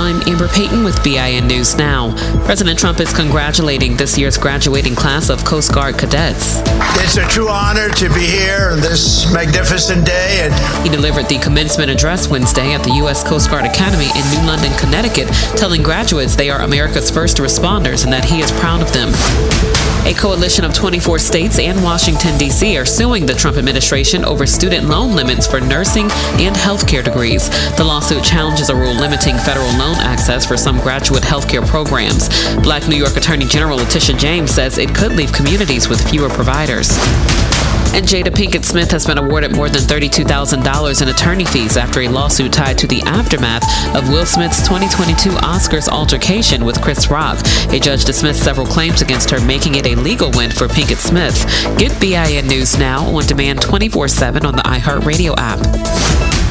I'm Amber Payton with BIN News Now. President Trump is congratulating this year's graduating class of Coast Guard cadets. It's a true honor to be here on this magnificent day. He delivered the commencement address Wednesday at the U.S. Coast Guard Academy in New London, Connecticut, telling graduates they are America's first responders and that he is proud of them. A coalition of 24 states and Washington, D.C. are suing the Trump administration over student loan limits for nursing and healthcare degrees. The lawsuit challenges a rule limiting federal loan access for some graduate healthcare programs. Black New York Attorney General Letitia James says it could leave communities with fewer providers. And Jada Pinkett Smith has been awarded more than $32,000 in attorney fees after a lawsuit tied to the aftermath of Will Smith's 2022 Oscars altercation with Chris Rock. A judge dismissed several claims against her, making it a legal win for Pinkett Smith. Get BIN News Now on demand 24/7 on the iHeartRadio app.